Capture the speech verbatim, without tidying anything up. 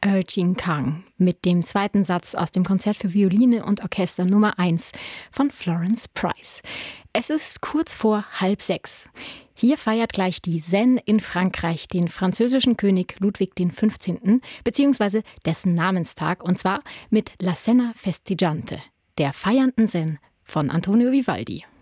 Er Jing Kang mit dem zweiten Satz aus dem Konzert für Violine und Orchester Nummer eins von Florence Price. Es ist kurz vor halb sechs. Hier feiert gleich die Seine in Frankreich den französischen König Ludwig der fünfzehnte. bzw. dessen Namenstag, und zwar mit La Scena Festeggiante, der feiernden Seine von Antonio Vivaldi.